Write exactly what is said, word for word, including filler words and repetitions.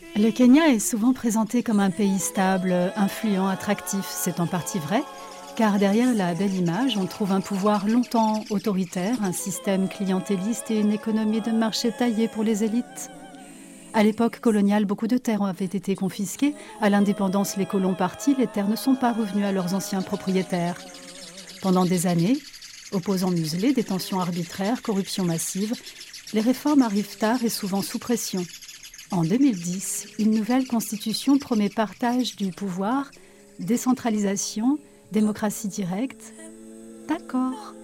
Le Kenya est souvent présenté comme un pays stable, influent, attractif. C'est en partie vrai, car derrière la belle image, on trouve un pouvoir longtemps autoritaire, un système clientéliste et une économie de marché taillée pour les élites. À l'époque coloniale, beaucoup de terres avaient été confisquées. À l'indépendance, les colons partis, les terres ne sont pas revenues à leurs anciens propriétaires. Pendant des années, opposants muselés, détentions arbitraires, corruption massive, les réformes arrivent tard et souvent sous pression. En deux mille dix, une nouvelle constitution promet partage du pouvoir, décentralisation, démocratie directe. D'accord.